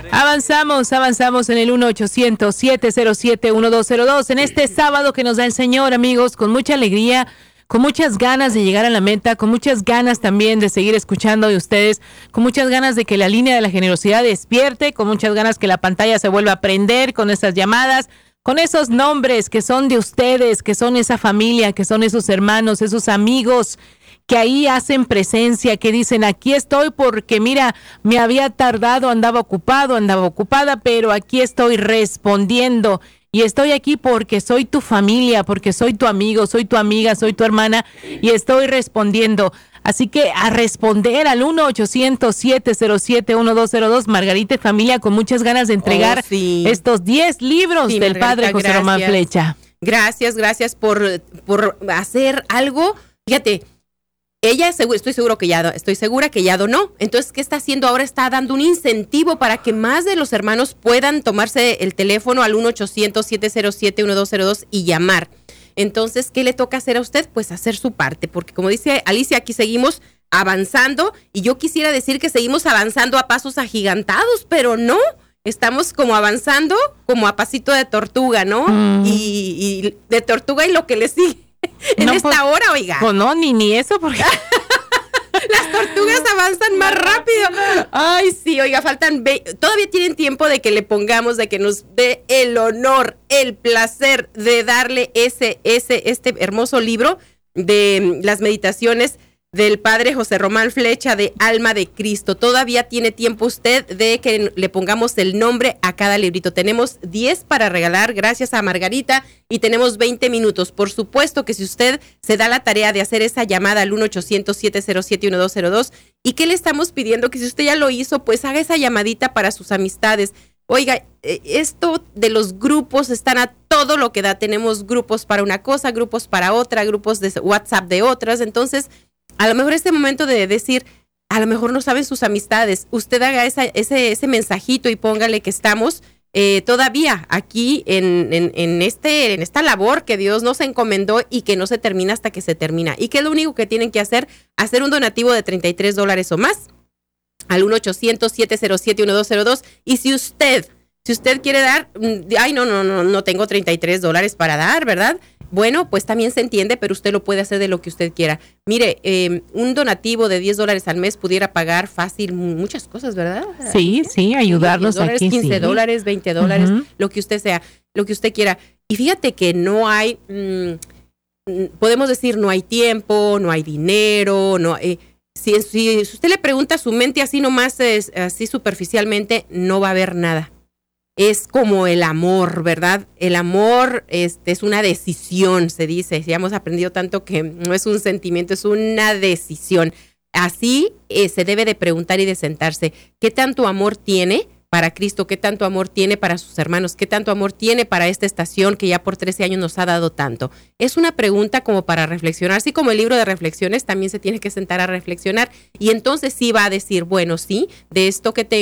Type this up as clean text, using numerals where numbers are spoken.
Avanzamos en el 1-800-707-1202 en este sábado que nos da el Señor, amigos, con mucha alegría, con muchas ganas de llegar a la meta, con muchas ganas también de seguir escuchando de ustedes, con muchas ganas de que la línea de la generosidad despierte, con muchas ganas que la pantalla se vuelva a prender con esas llamadas, con esos nombres que son de ustedes, que son esa familia, que son esos hermanos, esos amigos que ahí hacen presencia, que dicen, aquí estoy porque mira, me había tardado, andaba ocupada, pero aquí estoy respondiendo y estoy aquí porque soy tu familia, porque soy tu amigo, soy tu amiga, soy tu hermana y estoy respondiendo. Así que a responder al 1-800-707-1202, Margarita y familia, con muchas ganas de entregar estos 10 libros del Margarita, Padre José Román Flecha. Gracias por hacer algo. Fíjate, ella estoy segura que ya donó. Entonces, ¿qué está haciendo ahora? Está dando un incentivo para que más de los hermanos puedan tomarse el teléfono al 1-800-707-1202 y llamar. Entonces, ¿qué le toca hacer a usted? Pues hacer su parte, porque como dice Alicia, aquí seguimos avanzando y yo quisiera decir que seguimos avanzando a pasos agigantados, pero no, estamos como avanzando como a pasito de tortuga, ¿no? Y de tortuga y lo que le sigue. En esta hora, oiga. Pues no, ni eso, porque las tortugas avanzan más rápido. Ay, sí, oiga, todavía tienen tiempo de que le pongamos, de que nos dé el honor, el placer de darle este hermoso libro de las meditaciones del Padre José Román Flecha de Alma de Cristo. Todavía tiene tiempo usted de que le pongamos el nombre a cada librito. Tenemos 10 para regalar, gracias a Margarita, y tenemos 20 minutos. Por supuesto que si usted se da la tarea de hacer esa llamada al 1-800-707-1202, ¿y qué le estamos pidiendo? Que si usted ya lo hizo, pues haga esa llamadita para sus amistades. Oiga, esto de los grupos están a todo lo que da. Tenemos grupos para una cosa, grupos para otra, grupos de WhatsApp de otras. Entonces, a lo mejor este momento de decir, a lo mejor no saben sus amistades, usted haga ese mensajito y póngale que estamos todavía aquí en esta labor que Dios nos encomendó y que no se termina hasta que se termina. Y que es lo único que tienen que hacer un donativo de $33 o más al 1-800-707-1202. Y si usted quiere dar, ay, no tengo $33 para dar, ¿verdad? Bueno, pues también se entiende, pero usted lo puede hacer de lo que usted quiera. Mire, un donativo de $10 al mes pudiera pagar fácil muchas cosas, ¿verdad? Sí, ayudarnos $10, aquí. $15, $20, lo que usted sea, lo que usted quiera. Y fíjate que no hay, podemos decir, no hay tiempo, no hay dinero, no si usted le pregunta a su mente así nomás, así superficialmente, no va a haber nada. Es como el amor, ¿verdad? El amor es una decisión, se dice. Ya hemos aprendido tanto que no es un sentimiento, es una decisión. Así se debe de preguntar y de sentarse. ¿Qué tanto amor tiene para Cristo? ¿Qué tanto amor tiene para sus hermanos? ¿Qué tanto amor tiene para esta estación que ya por 13 años nos ha dado tanto? Es una pregunta como para reflexionar. Así como el libro de reflexiones también se tiene que sentar a reflexionar. Y entonces sí va a decir, bueno, sí, de esto que tengo,